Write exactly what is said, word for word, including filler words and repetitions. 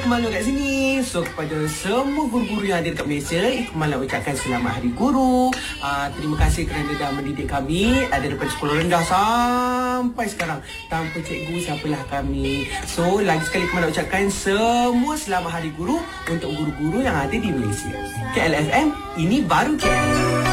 Ikmal kat sini. So kepada semua guru-guru yang ada dekat Malaysia, Ikmal nak ucapkan selamat Hari Guru. uh, Terima kasih kerana dah mendidik kami uh, daripada sekolah rendah sampai sekarang. Tanpa cikgu siapalah kami. So lagi sekali Ikmal nak ucapkan semua selamat Hari Guru untuk guru-guru yang ada di Malaysia. K L F M, ini baru K L.